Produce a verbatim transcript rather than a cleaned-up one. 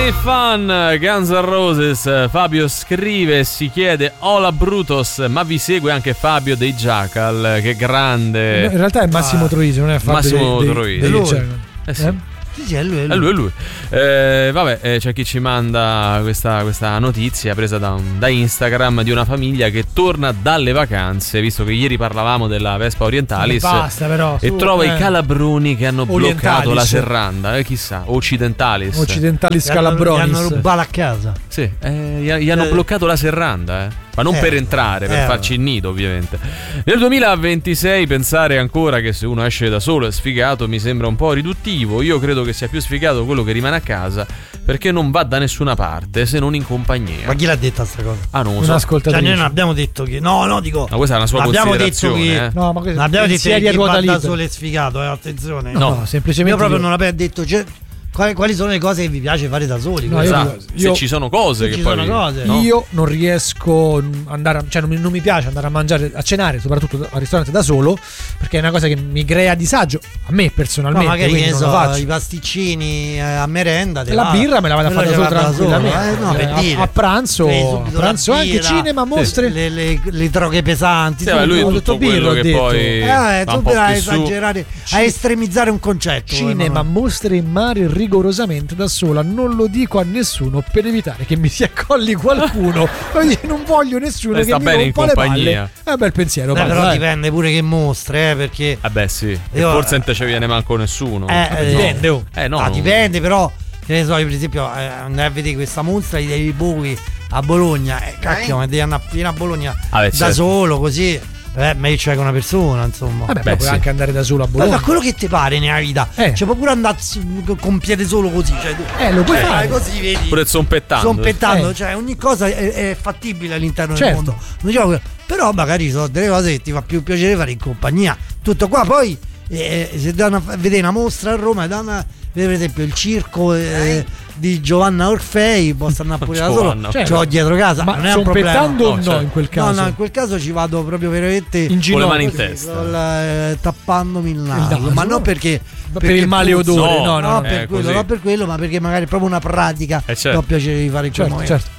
Any Fun, Guns N' Roses. Fabio scrive e si chiede: Hola Brutos, ma vi segue anche Fabio dei Jackal? Che grande. In realtà è Massimo ah, Troisi, non è Fabio Massimo dei, Troisi. dei, dei Jackal. Eh sì. Eh? Sì, è lui, è lui. È lui, è lui. Eh, vabbè, eh, c'è chi ci manda questa, questa notizia presa da, da Instagram di una famiglia che torna dalle vacanze, visto che ieri parlavamo della Vespa Orientalis. Basta, però, e su, trova eh. i calabroni che hanno bloccato la serranda, eh, chissà, Occidentalis. Occidentalis Calabronis. Gli hanno rubato a casa. Sì, eh, gli, gli hanno eh. bloccato la serranda, eh. Ma non eh, per entrare, per eh, farci il nido, ovviamente. Nel duemilaventisei pensare ancora che se uno esce da solo è sfigato mi sembra un po' riduttivo. Io credo che sia più sfigato quello che rimane a casa, perché non va da nessuna parte se non in compagnia. Ma chi l'ha detta sta cosa? Ah, non lo un so. Ascoltatrice. Cioè, noi non abbiamo detto che no, no, dico. Ma questa è una sua abbiamo considerazione, detto che, eh. No, ma questo abbiamo detto che chi va da solo è sfigato, eh, attenzione. No, no, semplicemente io proprio io... non avevo detto, cioè, quali, quali sono le cose che vi piace fare da soli? No, esatto. io, io, se ci sono cose se che ci poi sono vi... cose. No? Io non riesco ad andare, cioè non mi, non mi piace andare a mangiare, a cenare, soprattutto al ristorante da solo, perché è una cosa che mi crea disagio a me personalmente. No, magari che non so, lo faccio. I pasticcini eh, a merenda, la va. birra me la vado a fare da solo tranquillamente. Eh, no, per a, dire. a pranzo, a pranzo anche birra, cinema, mostre, sì. le, le, le droghe pesanti. Sì, lui è tutto quello che poi eh, tu a esagerare, su. a estremizzare un concetto. Cinema, mostre in mare rigorosamente da sola. Non lo dico a nessuno per evitare che mi si accolli qualcuno. Non voglio nessuno Beh, che mi rompa le palle. È un bel pensiero. Beh, basta, però eh. dipende pure che mostre, eh, perché eh beh sì, io, forse non te ci viene manco nessuno. Eh, eh, eh, dipende, oh. eh, no, ah, non... dipende, però che ne so, io per esempio eh, andare a vedere questa mostra di David Bowie a Bologna, eh, cacchio, ma devi andare a Bologna ah, beh, da certo. solo così. Eh, ma io c'è con una persona, insomma. Vabbè, Beh, puoi sì. anche andare da solo a Bologna. Ma quello che ti pare nella vita, eh. cioè puoi pure andare con piede solo così, cioè, eh, lo puoi eh, fare così, vedi. Pure zompettando. Zompettando, eh. cioè ogni cosa è, è fattibile all'interno certo. del mondo. Non diciamo, però magari sono delle cose che ti fa più piacere fare in compagnia. Tutto qua, poi eh, se danno a vedere una mostra a Roma, danno a vedere per esempio il circo eh, di Giovanna Orfei, posso andare pure da solo, certo. ce l'ho dietro casa, ma non è un problema. Zompettando o no, certo. in quel caso? No, no, in quel caso ci vado proprio veramente in ginocchio, con le mani in così, testa, con la, eh, tappandomi il naso, il naso, ma non no. perché per perché il male puzza. odore, no, no, no, no, no. per eh, quello, così. non per quello, ma perché magari è proprio una pratica eh, certo. che ho piacere di fare in quel certo, momento. certo.